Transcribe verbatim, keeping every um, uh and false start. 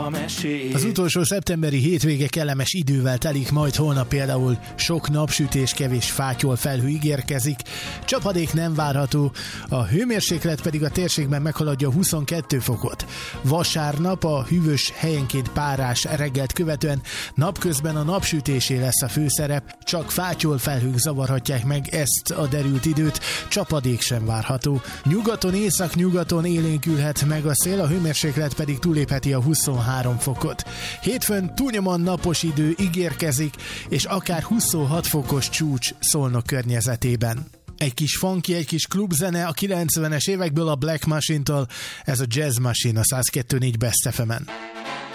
Az utolsó szeptemberi hétvége kellemes idővel telik, majd holnap például sok napsütés, kevés fátyol felhő ígérkezik. Csapadék nem várható, a hőmérséklet pedig a térségben meghaladja huszonkettő fokot. Vasárnap a hűvös, helyenként párás reggelt követően napközben a napsütésé lesz a főszerep, csak fátyol felhők zavarhatják meg ezt a derült időt, csapadék sem várható. Nyugaton, észak-nyugaton élénkülhet meg a szél, a hőmérséklet pedig túlépheti a huszonhárom fokot. Hétfőn túlnyomóan napos idő ígérkezik, és akár huszonhat fokos csúcs Szolnok környezetében. Egy kis funky, egy kis klubzene a kilencvenes évekből a Black Machine-tól, ez a Jazz Machine a száz kettő négy Best ef emen.